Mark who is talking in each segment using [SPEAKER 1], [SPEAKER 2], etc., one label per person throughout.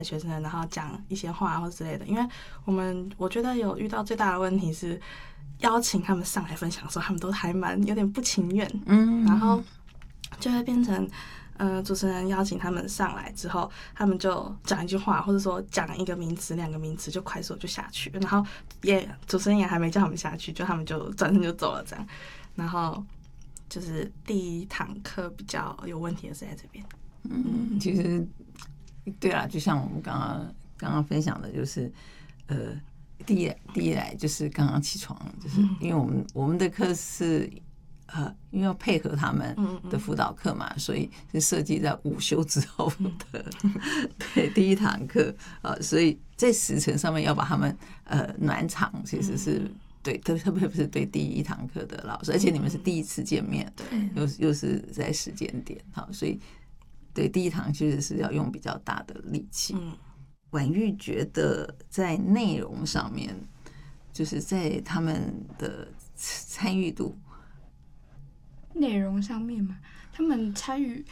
[SPEAKER 1] 学生，然后讲一些话或之类的。因为我觉得有遇到最大的问题是邀请他们上来分享的时候，他们都还有点不情愿，然后就会变成主持人邀请他们上来之后，他们就讲一句话，或者说讲一个名词、2个名词，就快速就下去，然后主持人也还没叫他们下去，他们就转身就走了这样。然后就是第一堂课比较有问题的是在这边。
[SPEAKER 2] 其实对啦，就像我们刚刚分享的，就是第一来就是刚刚起床，就是因为我们的课是因为要配合他们的辅导课嘛，所以是设计在午休之后的对第一堂课所以在时程上面要把他们暖场，其实是对，特别是对第一堂课的老师，而且你们是第一次见面，又是在时间点，好，所以对第一堂其实是要用比较大的力气。婉玉觉得在内容上面，就是在他们的参与度。
[SPEAKER 3] 内容上面嘛，他们参与，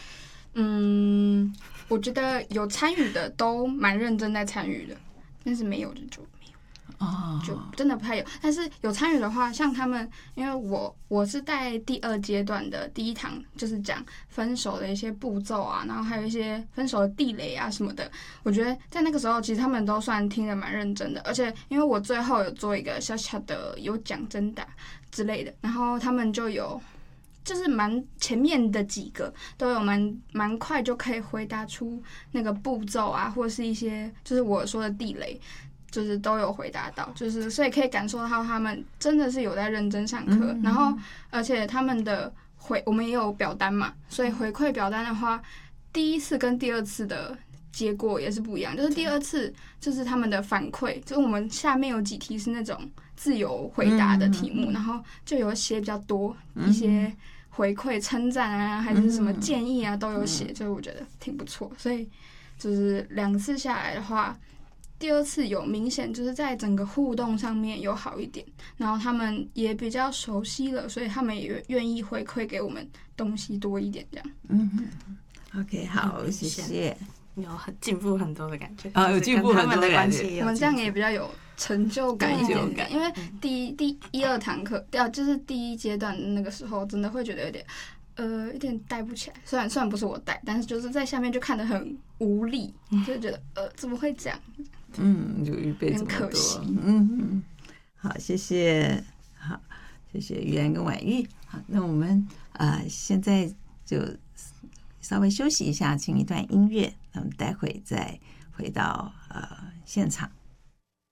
[SPEAKER 3] 我觉得有参与的都蛮认真在参与的，但是没有的就没有，就真的不太有。但是有参与的话，像他们，因为我是在第2阶段的第一堂，就是讲分手的一些步骤啊，然后还有一些分手的地雷啊什么的。我觉得在那个时候，其实他们都算听得蛮认真的，而且因为我最后有做一个小小的有奖征答之类的，然后他们就是蛮前面的几个都有蛮快就可以回答出那个步骤啊，或是一些就是我说的地雷，就是都有回答到，就是所以可以感受到他们真的是有在认真上课，然后而且他们的我们也有表单嘛，所以回馈表单的话，第一次跟第2次的结果也是不一样，就是第2次就是他们的反馈，就是我们下面有几题是那种自由回答的题目，然后就有写比较多一些回馈称赞啊，还是什么建议啊都有写，就是我觉得挺不错。所以就是2次下来的话，第2次有明显就是在整个互动上面有好一点，然后他们也比较熟悉了，所以他们也愿意回馈给我们东西多一点这样。
[SPEAKER 2] OK， 好，谢谢。
[SPEAKER 1] 有进步很多的感觉
[SPEAKER 2] 有进步很多的感觉，
[SPEAKER 3] 我们这样也比较有成就感一点点，因为第1、2堂课就是第1阶段的那个时候，真的会觉得有点带不起来。虽然不是我带，但是就是在下面就看得很无力，就觉得怎么会这样？
[SPEAKER 2] 就预备这么多，
[SPEAKER 3] 很可惜。
[SPEAKER 2] 好，谢谢，好，谢谢于安跟婉玉。好，那我们现在就稍微休息一下，请一段音乐，那么待会再回到现场。